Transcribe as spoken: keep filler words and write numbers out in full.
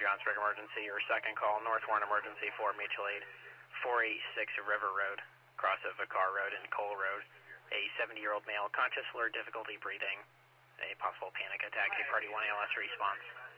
Johnsburg emergency. Your second call, North Warren emergency for mutual aid, four eighty-six River Road, cross of Vicar Road and Cole Road. A seventy-year-old male, conscious, slurred, difficulty breathing, a possible panic attack. A Party one A L S response.